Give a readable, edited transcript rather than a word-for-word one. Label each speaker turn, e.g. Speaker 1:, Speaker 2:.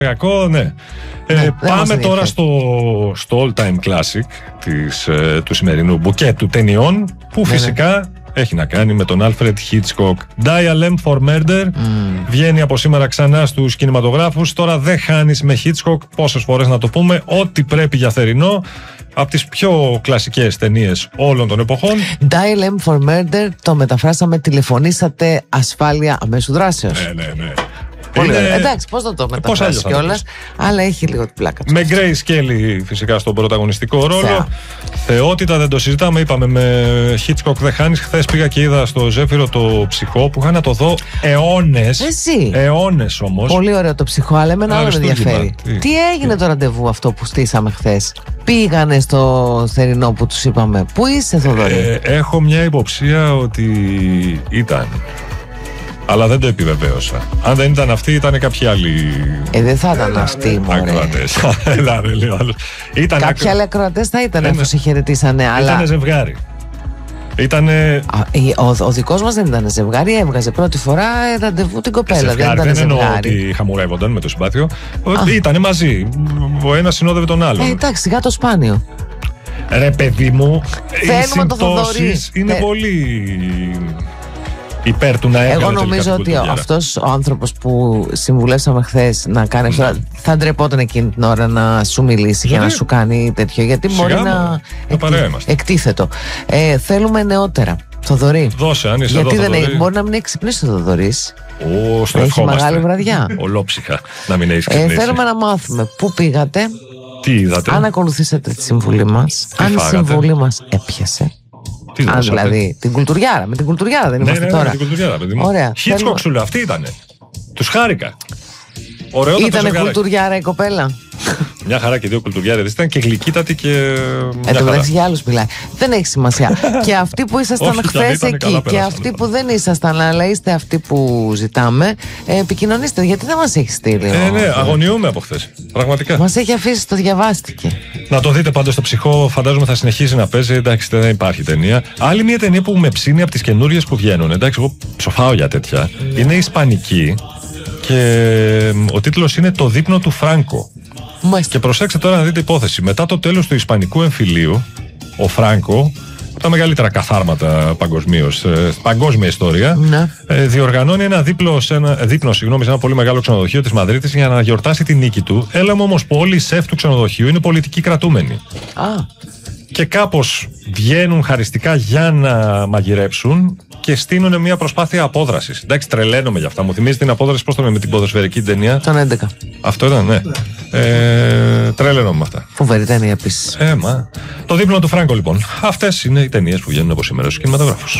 Speaker 1: Κακό, ναι. Πάμε τώρα στο all time classic του σημερινού μπουκέτου ταινιών, που φυσικά έχει να κάνει με τον Alfred Hitchcock. Dial M for Murder βγαίνει από σήμερα ξανά στους κινηματογράφους. Τώρα δεν χάνεις με Hitchcock, πόσες φορές να το πούμε, ό,τι πρέπει για θερινό. Από τις πιο κλασικές ταινίες όλων των εποχών.
Speaker 2: Dial M for Murder το μεταφράσαμε «Τηλεφωνήσατε ασφάλεια αμέσου δράσεως».
Speaker 1: Ναι.
Speaker 2: Πολύ ωραία. Εντάξει, πώς θα το μεταφράσεις κιόλας, αλλά έχει λίγο την πλάκα του.
Speaker 1: Με Grace Kelly φυσικά στον πρωταγωνιστικό ρόλο. Θεότητα, δεν το συζητάμε. Είπαμε με Hitchcock δεν χάνεις. Χθες πήγα και είδα στο Ζέφυρο το Ψυχό, που είχα να το δω αιώνες.
Speaker 2: Εσύ.
Speaker 1: Αιώνες όμως.
Speaker 2: Πολύ ωραίο το Ψυχό, αλλά εμένα άλλο με ενδιαφέρει. Τι έγινε το ραντεβού αυτό που στήσαμε χθες? Πήγανε στο θερινό που τους είπαμε? Πού είσαι, Θοδωρή?
Speaker 1: Έχω μια υποψία ότι ήταν, αλλά δεν το επιβεβαίωσα. Αν δεν ήταν αυτή, ήταν κάποιοι άλλοι.
Speaker 2: Δεν θα ήταν αυτοί, μωρέ.
Speaker 1: Ακροατές.
Speaker 2: Κάποιοι άλλοι ακροατές θα ήταν, αφού σε χαιρετήσανε.
Speaker 1: Ήτανε ζευγάρι.
Speaker 2: Ο δικός μας δεν ήταν ζευγάρι, έβγαζε πρώτη φορά ραντεβού την κοπέλα.
Speaker 1: Δεν ήταν ζευγάρι. Εννοώ ότι χαμουρεύονταν με το συμπάθειο. Ήτανε μαζί. Ο ένας συνόδευε τον άλλον.
Speaker 2: Εντάξει, σιγά το σπάνιο.
Speaker 1: Ρε παιδί μου, οι
Speaker 2: συμπτώσεις
Speaker 1: είναι πολύ υπέρ του να έκανε.
Speaker 2: Εγώ νομίζω ότι αυτός ο άνθρωπος που συμβουλεύσαμε χθες να κάνει αυτό, θα ντρεπόταν εκείνη την ώρα να σου μιλήσει και να σου κάνει τέτοιο, γιατί μπορεί να εκτίθετο. Θέλουμε νεότερα. Θοδωρή.
Speaker 1: Δώσε, αν είσαι
Speaker 2: γιατί
Speaker 1: εδώ,
Speaker 2: μπορεί να μην έχει ξυπνήσει ο Θοδωρής.
Speaker 1: Έχει
Speaker 2: μεγάλη βραδιά.
Speaker 1: Ολόψυχα να μην έχει ξυπνήσει.
Speaker 2: Θέλουμε να μάθουμε πού πήγατε,
Speaker 1: τι είδατε,
Speaker 2: αν ακολουθήσατε τη συμβουλή μας, αν η συμβουλή μας έπιασε. Αν δηλαδή την κουλτουριάρα. Με την κουλτουριάρα δεν είμαστε τώρα?
Speaker 1: Ναι, με την κουλτουριάρα, παιδί μου.
Speaker 2: Ωραία.
Speaker 1: Hitchcock σου λέω, αυτή ήτανε. Τους χάρηκα.
Speaker 2: Ήτανε κουλτουριάρα η κοπέλα.
Speaker 1: Μια χαρά και δύο κουλτουριάρες. Ήταν και γλυκύτατη και.
Speaker 2: Εν τω μεταξύ για άλλους μιλάει. Δεν έχει σημασία. Και αυτοί που ήσασταν χθες εκεί και αυτοί που δεν ήσασταν, αλλά είστε αυτοί που ζητάμε, επικοινωνήστε. Γιατί δεν μας έχει στείλει?
Speaker 1: Ναι, αγωνιούμε από χθες. Πραγματικά.
Speaker 2: Μας έχει αφήσει, το διαβάστηκε.
Speaker 1: Να το δείτε πάντως στο Ψυχό, φαντάζομαι θα συνεχίσει να παίζει. Εντάξει, δεν υπάρχει ταινία. Άλλη μια ταινία που με ψήνει από τις καινούριες που βγαίνουν. Εντάξει, εγώ ψοφάω για τέτοια. Είναι ισπανική και ο τίτλος είναι «Το δείπνο του Φράνκο». Και προσέξτε τώρα να δείτε υπόθεση. Μετά το τέλος του Ισπανικού εμφυλίου, ο Φράνκο, από τα μεγαλύτερα καθάρματα παγκοσμίως, παγκόσμια ιστορία, διοργανώνει ένα δείπνο σε ένα πολύ μεγάλο ξενοδοχείο της Μαδρίτης για να γιορτάσει τη νίκη του. Έλαμε όμως που όλοι οι σεφ του ξενοδοχείου είναι πολιτικοί κρατούμενοι. Και κάπως βγαίνουν χαριστικά για να μαγειρέψουν και στείλουν μια προσπάθεια απόδρασης. Εντάξει, τρελαίνομαι για αυτά. Μου θυμίζει την απόδραση, πώς το λέμε, με την ποδοσφαιρική ταινία.
Speaker 2: Τον 11.
Speaker 1: Αυτό ήταν, ναι. Τρελαίνομαι με αυτά.
Speaker 2: Φοβερή ταινία επίσης.
Speaker 1: Το δείπνο του Φράνκο, λοιπόν. Αυτές είναι οι ταινίες που βγαίνουν από σήμερα στους κινηματογράφους.